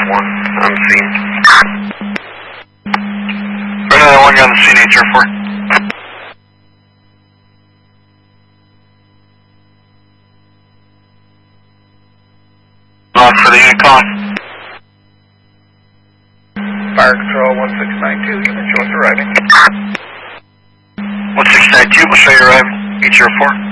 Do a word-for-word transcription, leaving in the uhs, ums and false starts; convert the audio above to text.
one on the scene. Another one, you're on the scene, H R four. Lock for the Unicon. Fire Control one six nine two, unit show us arriving. one six nine two, we'll show you arriving. H R four.